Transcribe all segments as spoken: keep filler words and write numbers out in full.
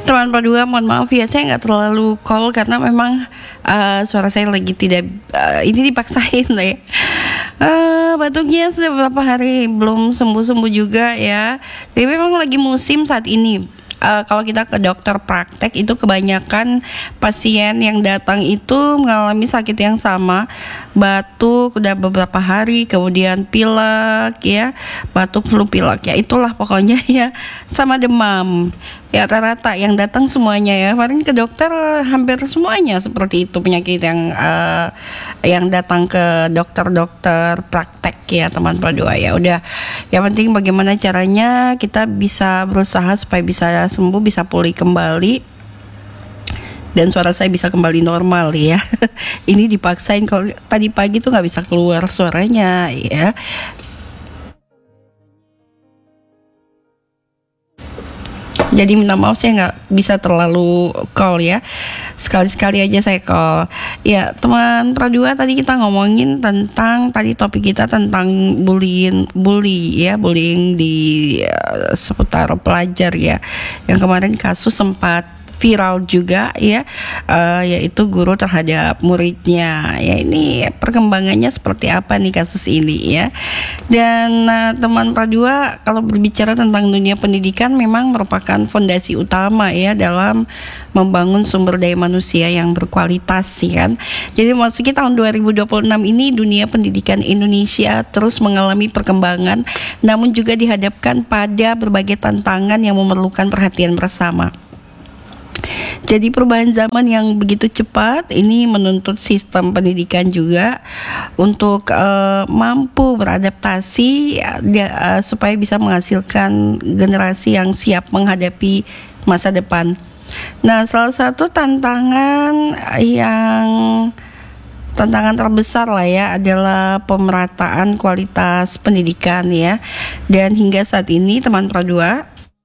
Teman Padua, mohon maaf ya, saya nggak terlalu call karena memang uh, suara saya lagi tidak, uh, ini dipaksain lah ya. Uh, batuknya sudah beberapa hari belum sembuh-sembuh juga ya. Jadi memang lagi musim saat ini. Uh, kalau kita ke dokter praktek itu kebanyakan pasien yang datang itu mengalami sakit yang sama, batuk udah beberapa hari, kemudian pilek ya, batuk flu pilek ya, itulah pokoknya ya, sama demam ya, rata-rata yang datang semuanya ya. Kemarin ke dokter hampir semuanya seperti itu penyakit yang uh, yang datang ke dokter-dokter praktek ya teman Padua ya. Udah, yang penting bagaimana caranya kita bisa berusaha supaya bisa sembuh, bisa pulih kembali, dan suara saya bisa kembali normal ya. Ini dipaksain, kalau tadi pagi tuh nggak bisa keluar suaranya ya. Jadi minta maaf saya nggak bisa terlalu call ya. Sekali-sekali aja saya call. Ya teman Pradua, tadi kita ngomongin tentang, tadi topik kita tentang bullying, bully ya, bullying di uh, seputar pelajar ya. Yang kemarin kasus sempat viral juga ya, uh, yaitu guru terhadap muridnya ya. Ini perkembangannya seperti apa nih kasus ini ya. Dan uh, teman Pradua, kalau berbicara tentang dunia pendidikan memang merupakan fondasi utama ya dalam membangun sumber daya manusia yang berkualitas ya kan. Jadi memasuki tahun dua ribu dua puluh enam ini, dunia pendidikan Indonesia terus mengalami perkembangan, namun juga dihadapkan pada berbagai tantangan yang memerlukan perhatian bersama. Jadi perubahan zaman yang begitu cepat ini menuntut sistem pendidikan juga untuk uh, mampu beradaptasi uh, supaya bisa menghasilkan generasi yang siap menghadapi masa depan. Nah, salah satu tantangan yang tantangan terbesar lah ya adalah pemerataan kualitas pendidikan ya. Dan hingga saat ini teman Pradua,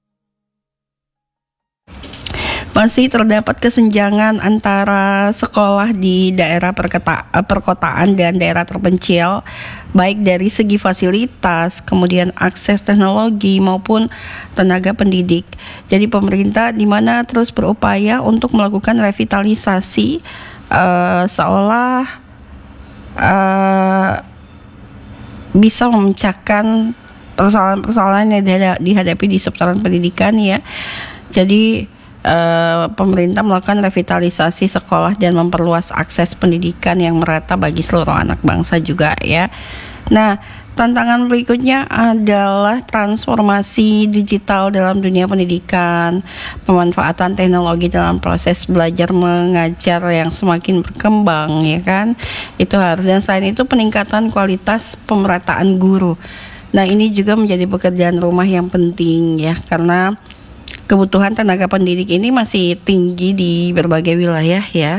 masih terdapat kesenjangan antara sekolah di daerah perketa, perkotaan dan daerah terpencil, baik dari segi fasilitas, kemudian akses teknologi maupun tenaga pendidik. Jadi pemerintah di mana terus berupaya untuk melakukan revitalisasi uh, seolah uh, bisa memecahkan persoalan-persoalan yang dihadapi di seputaran pendidikan ya. Jadi Uh, pemerintah melakukan revitalisasi sekolah dan memperluas akses pendidikan yang merata bagi seluruh anak bangsa juga ya. Nah, tantangan berikutnya adalah transformasi digital dalam dunia pendidikan, pemanfaatan teknologi dalam proses belajar mengajar yang semakin berkembang ya kan. Itu harus, dan selain itu peningkatan kualitas pemerataan guru. Nah, ini juga menjadi pekerjaan rumah yang penting ya, karena kebutuhan tenaga pendidik ini masih tinggi di berbagai wilayah ya.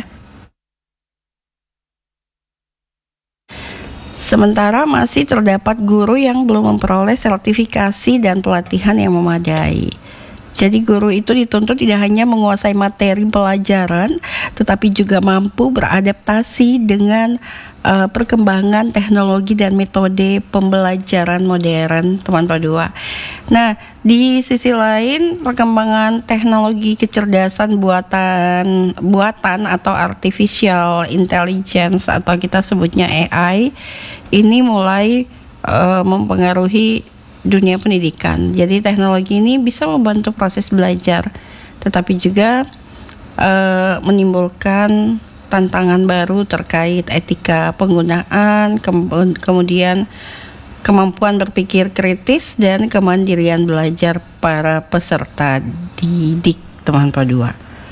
Sementara masih terdapat guru yang belum memperoleh sertifikasi dan pelatihan yang memadai. Jadi guru itu dituntut tidak hanya menguasai materi pelajaran, tetapi juga mampu beradaptasi dengan uh, perkembangan teknologi dan metode pembelajaran modern, teman Padua. Nah, di sisi lain perkembangan teknologi kecerdasan buatan buatan atau artificial intelligence atau kita sebutnya A I ini mulai uh, mempengaruhi dunia pendidikan. Jadi teknologi ini bisa membantu proses belajar, tetapi juga uh, menimbulkan tantangan baru terkait etika penggunaan, ke- kemudian kemampuan berpikir kritis dan kemandirian belajar para peserta didik, teman Padua.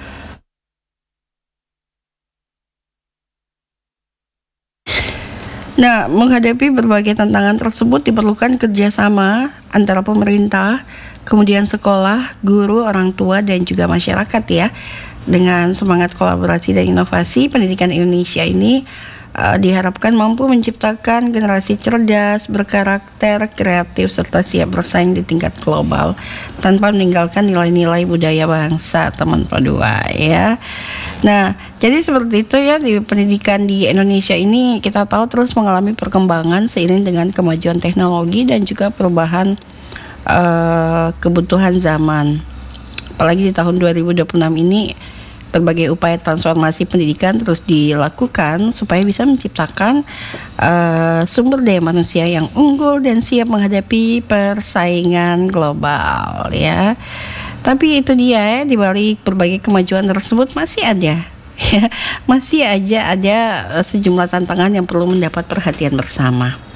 Nah, menghadapi berbagai tantangan tersebut diperlukan kerjasama antara pemerintah, kemudian sekolah, guru, orang tua, dan juga masyarakat ya. Dengan semangat kolaborasi dan inovasi, pendidikan Indonesia ini uh, diharapkan mampu menciptakan generasi cerdas, berkarakter, kreatif, serta siap bersaing di tingkat global tanpa meninggalkan nilai-nilai budaya bangsa, teman Padua ya. Nah, jadi seperti itu ya, di pendidikan di Indonesia ini kita tahu terus mengalami perkembangan seiring dengan kemajuan teknologi dan juga perubahan uh, kebutuhan zaman. Apalagi di tahun dua ribu dua puluh enam ini berbagai upaya transformasi pendidikan terus dilakukan supaya bisa menciptakan uh, sumber daya manusia yang unggul dan siap menghadapi persaingan global ya. Tapi itu dia ya, di balik berbagai kemajuan tersebut masih ada ya, masih aja ada uh, sejumlah tantangan yang perlu mendapat perhatian bersama.